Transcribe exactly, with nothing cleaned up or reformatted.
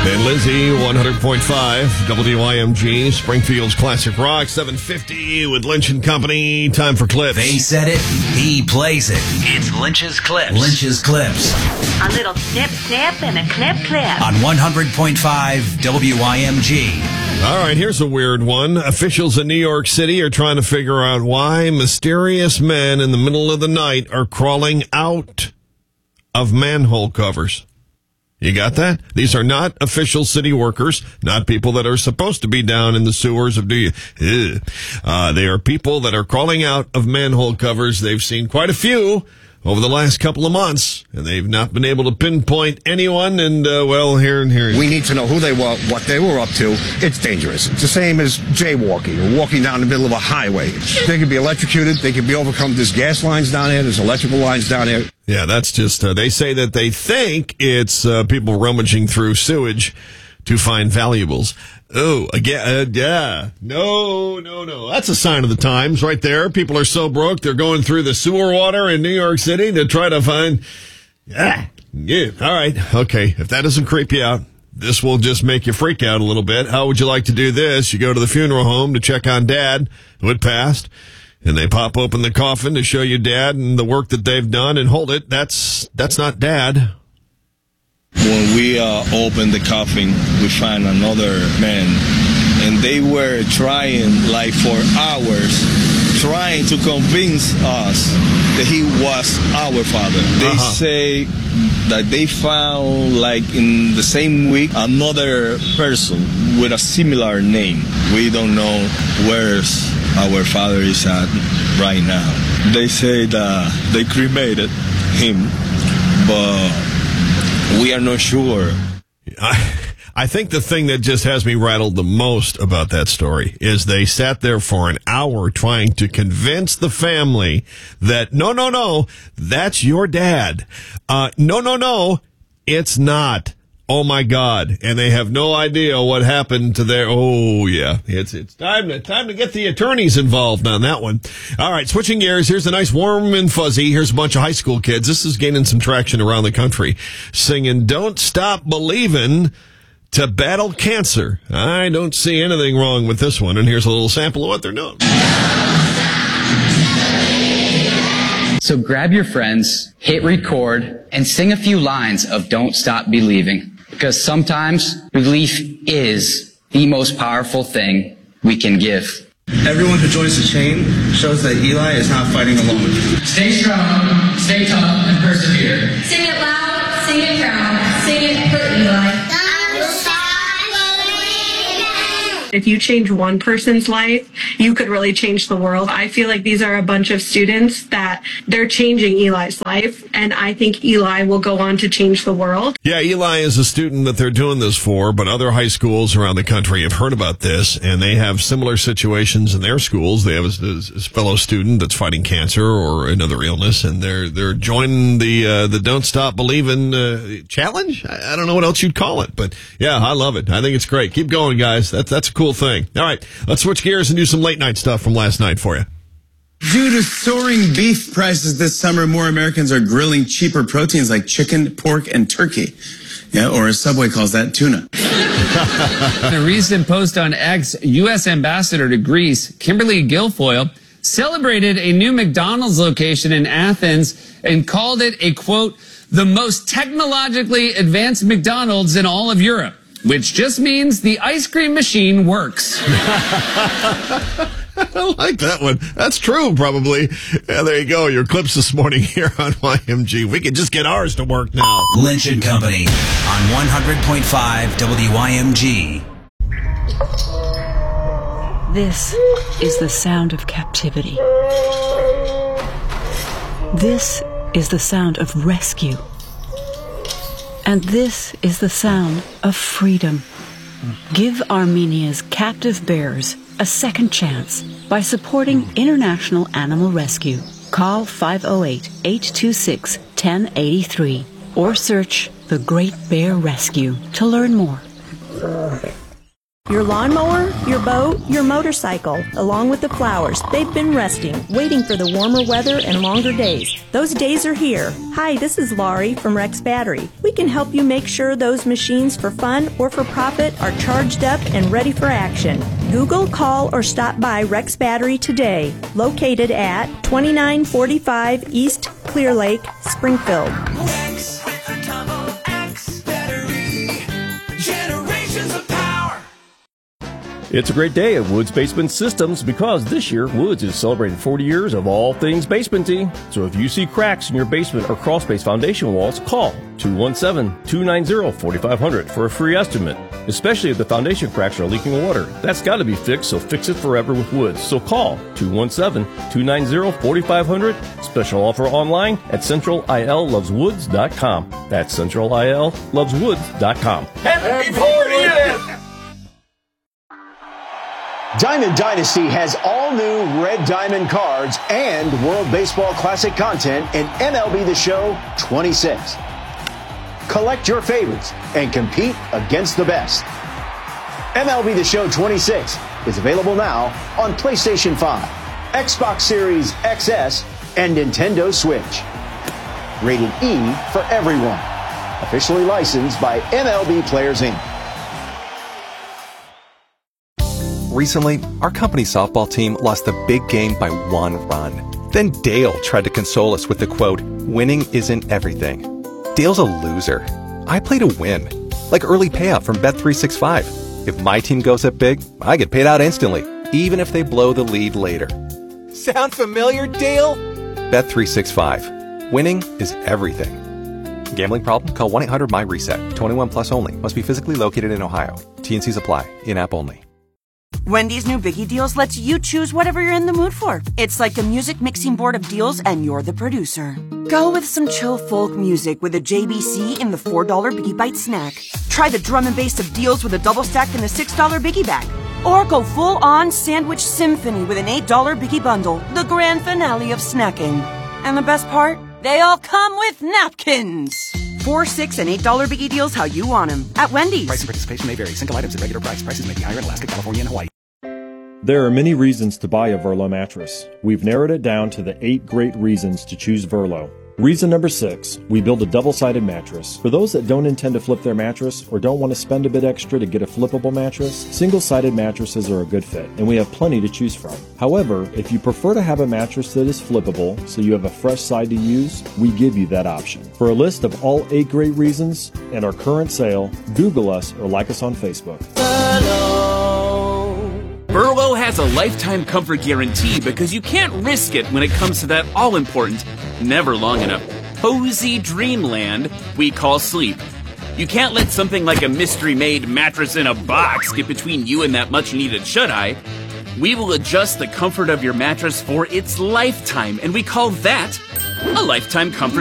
And Lizzie, one hundred point five, W I M G, Springfield's Classic Rock, seven fifty with Lynch and Company. Time for clips. They said it, he plays it. It's Lynch's Clips. Lynch's Clips. A little snip, snip, and a clip, clip. On one hundred point five W I M G. All right, here's a weird one. Officials in New York City are trying to figure out why mysterious men in the middle of the night are crawling out of manhole covers. You got that? These are not official city workers, not people that are supposed to be down in the sewers of New York. Uh, they are people that are crawling out of manhole covers. They've seen quite a few over the last couple of months, and they've not been able to pinpoint anyone, and, uh, well, here and here. We need to know who they were, what they were up to. It's dangerous. It's the same as jaywalking or walking down the middle of a highway. They could be electrocuted. They could be overcome. There's gas lines down there. There's electrical lines down there. Yeah, that's just, uh, they say that they think it's uh, people rummaging through sewage to find valuables. Oh, again, uh, yeah. No, no, no. That's a sign of the times right there. People are so broke, they're going through the sewer water in New York City to try to find, yeah, yeah. All right. Okay. If that doesn't creep you out, this will just make you freak out a little bit. How would you like to do this? You go to the funeral home to check on Dad, who had passed, and they pop open the coffin to show you Dad and the work that they've done, and hold it. That's, that's not Dad. When we uh, opened the coffin, we found another man, and they were trying, like for hours, trying to convince us that he was our father. They uh-huh. say that they found, like in the same week, another person with a similar name. We don't know where our father is at right now. They say that they cremated him, but we are not sure. I, I think the thing that just has me rattled the most about that story is they sat there for an hour trying to convince the family that, no, no, no, that's your dad. Uh, no, no, no, it's not. Oh, my God. And they have no idea what happened to their, oh, yeah. It's it's time to time to get the attorneys involved on that one. All right, switching gears. Here's a nice warm and fuzzy. Here's a bunch of high school kids. This is gaining some traction around the country, singing Don't Stop Believin' to battle cancer. I don't see anything wrong with this one. And here's a little sample of what they're doing. So grab your friends, hit record, and sing a few lines of Don't Stop Believing. Because sometimes belief is the most powerful thing we can give. Everyone who joins the chain shows that Eli is not fighting alone. Stay strong, stay tough, and persevere. Sing it loud, sing it proud, sing it for Eli. If you change one person's life, you could really change the world. I feel like these are a bunch of students that they're changing Eli's life, and I think Eli will go on to change the world. Yeah, Eli is a student that they're doing this for, but other high schools around the country have heard about this, and they have similar situations in their schools. They have a, a fellow student that's fighting cancer or another illness, and they're they're joining the uh, the Don't Stop Believin' uh, challenge. I, I don't know what else you'd call it, but yeah, I love it. I think it's great. Keep going, guys. That's that's a cool thing. All right, let's switch gears and do some late night stuff from last night for you. Due to soaring beef prices this summer, more Americans are grilling cheaper proteins like chicken, pork, and turkey. Yeah, or as Subway calls that, tuna. In a recent post on X, U S Ambassador to Greece, Kimberly Guilfoyle, celebrated a new McDonald's location in Athens and called it a, quote, the most technologically advanced McDonald's in all of Europe. Which just means the ice cream machine works. I like that one. That's true, probably. Yeah, there you go. Your clips this morning here on Y M G. We can just get ours to work now. Lynch and Company on one hundred point five W I M G. This is the sound of captivity. This is the sound of rescue. And this is the sound of freedom. Give Armenia's captive bears a second chance by supporting International Animal Rescue. Call five oh eight, eight two six, one oh eight three or search The Great Bear Rescue to learn more. Your lawnmower, your boat, your motorcycle, along with the flowers, they've been resting, waiting for the warmer weather and longer days. Those days are here. Hi, this is Laurie from Rex Battery. We can help you make sure those machines for fun or for profit are charged up and ready for action. Google, call, or stop by Rex Battery today, located at twenty-nine forty-five East Clear Lake, Springfield. Rex, Turbo X Battery, generations of power. It's a great day at Woods Basement Systems because this year Woods is celebrating forty years of all things basementy. So if you see cracks in your basement or crawl space foundation walls, call two one seven, two nine zero, four five zero zero for a free estimate. Especially if the foundation cracks are leaking water. That's got to be fixed, so fix it forever with Woods. So call two one seven, two nine zero, four five zero zero. Special offer online at central I L loves woods dot com. That's central I L loves woods dot com. Happy fortieth! Diamond Dynasty has all new Red Diamond cards and World Baseball Classic content in M L B The Show twenty-six. Collect your favorites and compete against the best. M L B The Show twenty-six is available now on PlayStation five, Xbox Series X S, and Nintendo Switch. Rated E for everyone. Officially licensed by M L B Players Incorporated. Recently, our company softball team lost the big game by one run. Then Dale tried to console us with the quote, "Winning isn't everything." Dale's a loser. I play to win. Like early payout from Bet three sixty-five. If my team goes up big, I get paid out instantly, even if they blow the lead later. Sound familiar, Dale? Bet three sixty-five. Winning is everything. Gambling problem? Call one eight hundred M Y reset. twenty-one plus only. Must be physically located in Ohio. T N Cs apply. In-app only. Wendy's new Biggie Deals lets you choose whatever you're in the mood for. It's like a music mixing board of deals and you're the producer. Go with some chill folk music with a J B C in the four dollar Biggie Bite snack. Try the drum and bass of deals with a double stack in the six dollar Biggie bag. Or go full-on sandwich symphony with an eight dollar Biggie bundle, the grand finale of snacking. And the best part? They all come with napkins. Four, six, and eight dollar Biggie Deals how you want them at Wendy's. Price and participation may vary. Single items at regular price. Prices may be higher in Alaska, California, and Hawaii. There are many reasons to buy a Verlo mattress. We've narrowed it down to the eight great reasons to choose Verlo. Reason number six, we build a double-sided mattress. For those that don't intend to flip their mattress or don't want to spend a bit extra to get a flippable mattress, single-sided mattresses are a good fit, and we have plenty to choose from. However, if you prefer to have a mattress that is flippable so you have a fresh side to use, we give you that option. For a list of all eight great reasons and our current sale, Google us or like us on Facebook. Verlo has a lifetime comfort guarantee because you can't risk it when it comes to that all-important, never long enough, cozy dreamland we call sleep. You can't let something like a mystery-made mattress in a box get between you and that much-needed shut-eye. We will adjust the comfort of your mattress for its lifetime, and we call that a lifetime comfort